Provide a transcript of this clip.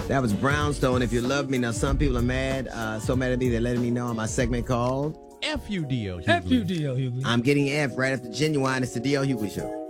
That was Brownstone, If You Love Me. Now, some people are mad, so mad at me, they're letting me know on my segment called FUDO Hughley. FUDO Hughley. I'm Getting F right after Genuine. It's the D.L. Hughley Show.